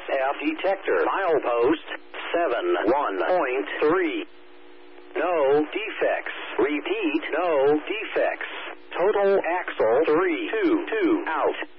SF detector. Milepost 71.3. No defects. Repeat, no defects. Total axle 322 out.